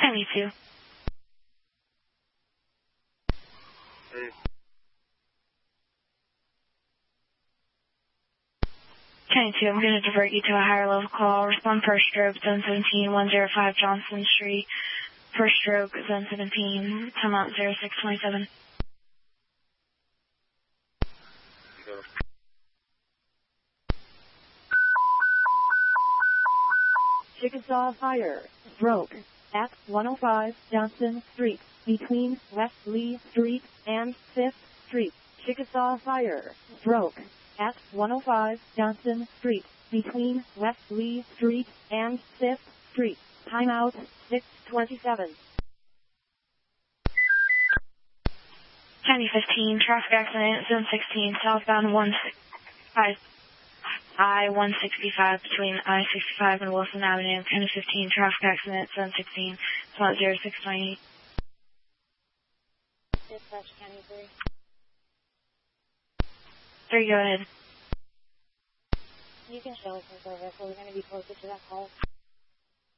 County 2. Hey. County 2, I'm going to divert you to a higher level call. Respond per stroke, zone 17, 105 Johnson Street. Per stroke, zone 17, timeout 0627. Chickasaw Fire, stroke, at 105 Johnson Street, between West Lee Street and 5th Street. Chickasaw Fire, stroke, at 105 Johnson Street, between West Lee Street and 5th Street. Timeout 627. County 15, traffic accident, zone 16, southbound I-165 between I-65 and Wilson Avenue. County 15, traffic accident, zone 16, spot 0628. Dispatch County 3. 3, go ahead. You can show us in service. We're going to be closer to that call.